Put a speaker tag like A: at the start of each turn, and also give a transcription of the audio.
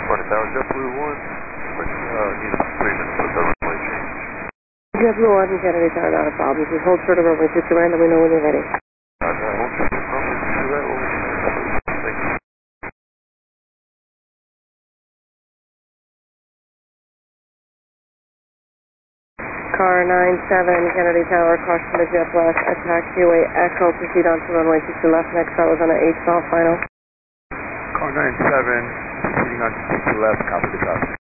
A: Morning, Tower, JetBlue 1. Need a statement for the runway change.
B: JetBlue 1 and Kennedy Tower, not a problem. Just hold short of runway 22 and let me know when you're ready.
A: Hold short of runway 22 at what we can. Thank you.
B: Car 97, Kennedy Tower, caution to jet left, attack QA Echo, proceed on to runway 22 left, next stop was on an 8 stall final.
C: Car 97, proceeding on to 22 left, copy the copy.